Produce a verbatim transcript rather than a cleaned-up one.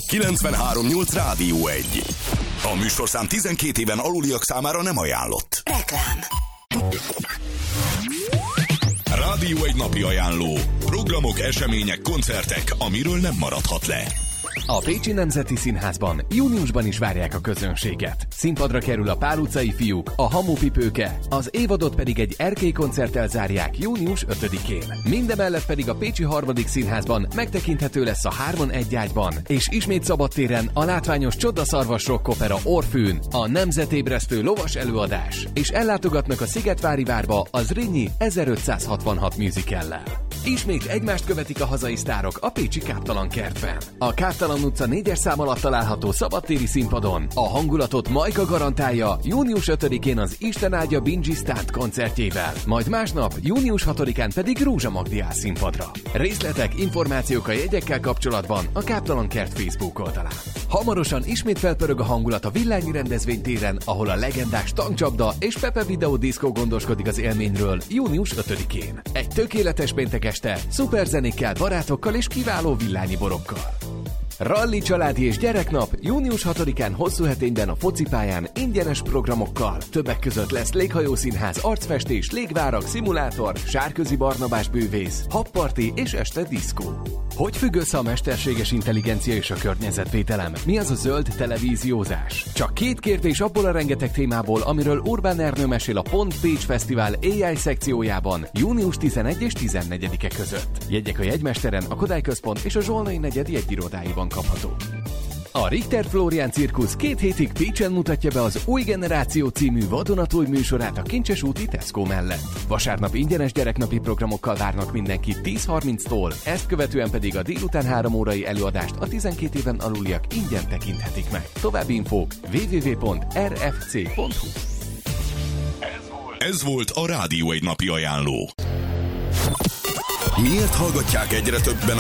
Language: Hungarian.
kilencvenhárom nyolc Rádió egy. A műsorszám tizenkét éven aluliak számára nem ajánlott. Reklám. Rádió egy napi ajánló. Programok, események, koncertek, amiről nem maradhat le. A Pécsi Nemzeti Színházban júniusban is várják a közönséget. Színpadra kerül a Pál utcai fiúk, a Hamupipőke, az évadot pedig egy erkély koncerttel zárják június ötödikén. Mindemellett pedig a Pécsi Harmadik Színházban megtekinthető lesz a Hárman egy ágyban, és ismét szabadtéren a látványos Csodaszarvas rock opera Orfűn, a nemzetébresztő lovas előadás, és ellátogatnak a Szigetvári várba az Zrínyi ezerötszázhatvanhat musicallel. Ismét egymást követik a hazai sztárok a pécsi Káptalan kertben. A Káptalan utca négyes szám alatt található szabadtéri színpadon a hangulatot Majka garantálja június ötödikén az Isten áldja Bingy Start koncertjével, majd másnap június hatodikán pedig Rózsa Magdi áll színpadra. Részletek, információk a jegyekkel kapcsolatban a Káptalan kert Facebook oldalán. Hamarosan ismét felpörög a hangulat a Villányi rendezvénytéren, ahol a legendás Tankcsapda és Pepe Videó Diszkó gondoskodik az élményről június ötödikén. Egy tökéletes péntek este, szuperzenékkel, barátokkal és kiváló villányi borokkal. Ralli, családi és gyereknap június hatodikán Hosszúhetényben a focipályán ingyenes programokkal. Többek között lesz léghajószínház, arcfestés, légvárak, szimulátor, Sárközi Barnabás bővész, habparti és este diszkó. Hogy függ össze a mesterséges intelligencia és a környezetvédelem? Mi az a zöld televíziózás? Csak két kérdés abból a rengeteg témából, amiről Urbán Ernő mesél a Pont Pécs Fesztivál á i szekciójában június tizenegy és tizennegyedike között. Jegyek a Jegymesteren, a Kodály Központ és a Zsolnai negyed jegyirodáiban kapható. A Richter Flórián Cirkusz két hétig Pécsen mutatja be az Új Generáció című vadonatúj műsorát a Kincses úti Tesco mellett. Vasárnap ingyenes gyereknapi programokkal várnak mindenkit tíz harminctól, ezt követően pedig a délután három órai előadást a tizenkét éven aluliak ingyen tekinthetik meg. További infók double-u double-u double-u pont r f c pont h u. Ez volt a Rádió egy napi ajánló. Miért hallgatják egyre többen a